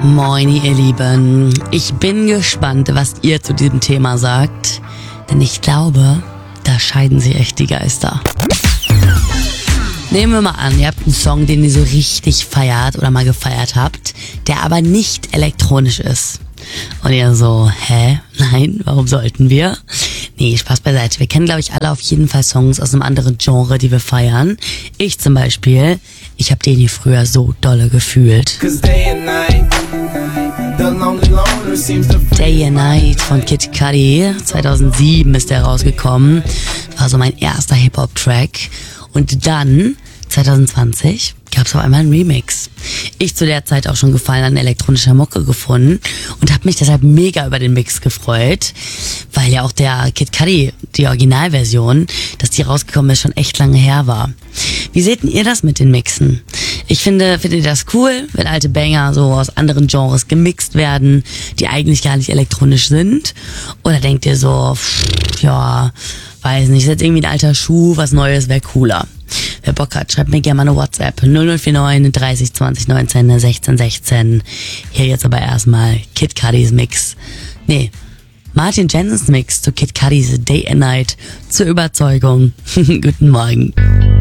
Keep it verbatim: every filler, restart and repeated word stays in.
Moin, ihr Lieben. Ich bin gespannt, was ihr zu diesem Thema sagt, denn ich glaube, da scheiden sich echt die Geister. Nehmen wir mal an, ihr habt einen Song, den ihr so richtig feiert oder mal gefeiert habt, der aber nicht elektronisch ist. Und ihr so, hä? Nein, warum sollten wir? Nee, Spaß beiseite. Wir kennen, glaube ich, alle auf jeden Fall Songs aus einem anderen Genre, die wir feiern. Ich zum Beispiel, ich habe den hier früher so dolle gefühlt. Day and Night von Kid Cudi, zweitausendsieben ist der rausgekommen. War so mein erster Hip-Hop-Track. Und dann, zwanzig zwanzig, gab es auf einmal einen Remix. Ich zu der Zeit auch schon Gefallen an elektronischer Mucke gefunden und habe mich deshalb mega über den Mix gefreut, weil ja auch der Kid Cudi, die Originalversion, dass die rausgekommen ist, schon echt lange her war. Wie seht denn ihr das mit den Mixen? Ich finde, findet ihr das cool, wenn alte Banger so aus anderen Genres gemixt werden, die eigentlich gar nicht elektronisch sind? Oder denkt ihr so, pff, ja, weiß nicht, ist jetzt irgendwie ein alter Schuh, was Neues wäre cooler? Wer Bock hat, schreibt mir gerne mal eine WhatsApp null null vier neun dreißig zwanzig neunzehn sechzehn sechzehn. Hier jetzt aber erstmal Kid Cudis Mix. Nee, Martin Jensens Mix zu Kid Cudis Day and Night zur Überzeugung. Guten Morgen.